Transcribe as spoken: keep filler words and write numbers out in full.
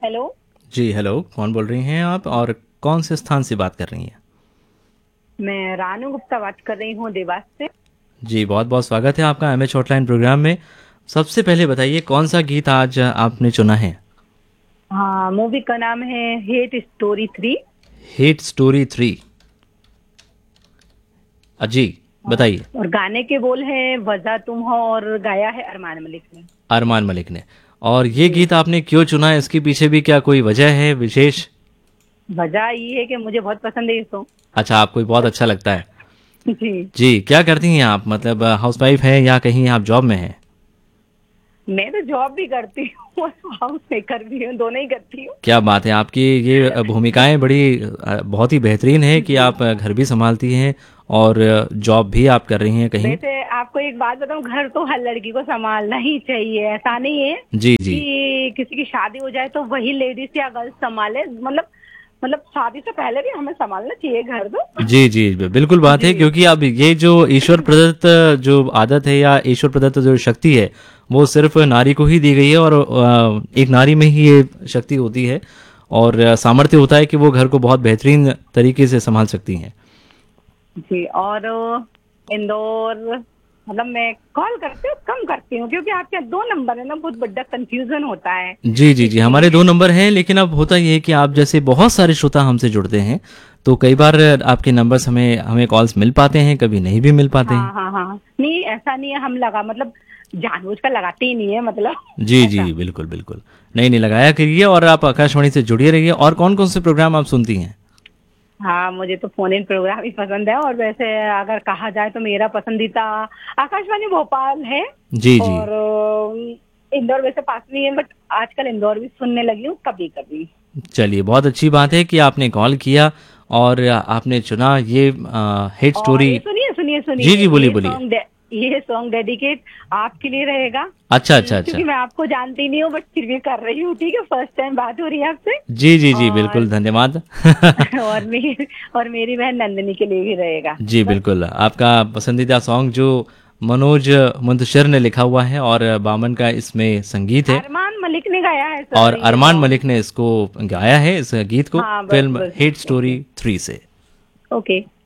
Hello. जी hello, कौन बोल रही हैं आप और कौन से स्थान से बात कर रही हैं? मैं रानू गुप्ता बात कर रही हूँ देवास से। जी बहुत बहुत स्वागत है आपका एम एच हॉटलाइन प्रोग्राम में। सबसे पहले बताइए कौन सा गीत आज आपने चुना है? हाँ, मूवी का नाम है hate story three. Hate story three. जी बताइए। और गाने के बोल है वजह तुम हो और गाया है अरमान मलिक ने। अरमान मलिक ने। और ये जी। गीत आपने क्यों चुना है, इसके पीछे भी क्या कोई वजह है विशेष? वजह ये है कि मुझे बहुत पसंद है ये सॉन्ग। अच्छा, आपको बहुत अच्छा लगता है। जी। जी, क्या करती हैं आप, मतलब हाउस वाइफ है या कहीं आप जॉब में हैं? मैं तो जॉब भी करती हूँ और हाउस मेकर भी हूँ, दोनों ही करती हूँ। क्या बात है, आपकी ये भूमिकाएं बड़ी अ, बहुत ही बेहतरीन है कि जी। आप घर भी संभालती हैं और जॉब भी आप कर रही हैं कहीं। वैसे आपको एक बात बताऊं, घर तो हर लड़की को संभालना ही चाहिए, ऐसा नहीं है जी जी। कि किसी की शादी हो जाए तो वही लेडीज या गर्ल्स संभाले। मतलब मतलब शादी से पहले भी हमें संभालना चाहिए घर तो। जी जी, बिल्कुल बात है, जी। क्योंकि अब ये जो ईश्वर प्रदत्त जो आदत है या ईश्वर प्रदत्त जो शक्ति है वो सिर्फ नारी को ही दी गई है, और अ, एक नारी में ही ये शक्ति होती है और अ, सामर्थ्य होता है कि वो घर को बहुत बेहतरीन तरीके से संभाल सकती हैं। जी। और इंदौर, मतलब मैं कॉल करती हूँ कम करती हूँ क्योंकि आपके दो नंबर है ना, बहुत बड़ा कंफ्यूजन होता है जी जी जी, हमारे इसलिए। दो नंबर हैं, लेकिन अब होता ये है कि आप जैसे बहुत सारे श्रोता हमसे जुड़ते हैं, तो कई बार आपके नंबर्स हमें हमें कॉल्स मिल पाते हैं, कभी नहीं भी मिल पाते हैं। हाँ हाँ हाँ, नहीं ऐसा नहीं है, हम लगा मतलब जानबूझ कर लगाते ही नहीं है मतलब। जी जी, ऐसा। बिल्कुल बिल्कुल। नहीं नहीं, लगाया करिए और आप आकाशवाणी से जुड़े रहिए। और कौन कौन से प्रोग्राम आप सुनती हैं? हाँ, मुझे तो फोन इन प्रोग्राम ही पसंद है, और वैसे अगर कहा जाए तो मेरा पसंदीदा आकाशवाणी भोपाल है। जी जी। और अ, इंदौर वैसे पास में है, बट आजकल इंदौर भी सुनने लगी हूँ कभी कभी। चलिए, बहुत अच्छी बात है कि आपने कॉल किया और आपने चुना ये हिट और स्टोरी। ये सुनिए सुनिए जी सुनिए, जी, बोलिए ये बोलिए। सॉन्ग ये सॉन्ग डेडिकेट आपके लिए रहेगा। अच्छा अच्छा कि- क्योंकि अच्छा। मैं आपको जानती नहीं हूँ, बट फिर भी कर रही हूँ, ठीक है, फर्स्ट टाइम बात हो रही है आपसे। जी जी जी, बिल्कुल और धन्यवाद। और मेरी और मेरी बहन नंदिनी के लिए भी रहेगा जी बस। बिल्कुल, आपका पसंदीदा सॉन्ग जो मनोज मुंतशिर ने लिखा हुआ है और बामन का इसमें संगीत है, अरमान मलिक ने गाया है और सर ये अरमान सॉन्ग। मलिक ने इसको गाया है, इस गीत को हाँ बस फिल्म बस। Hit okay. स्टोरी थ्री से। ओके।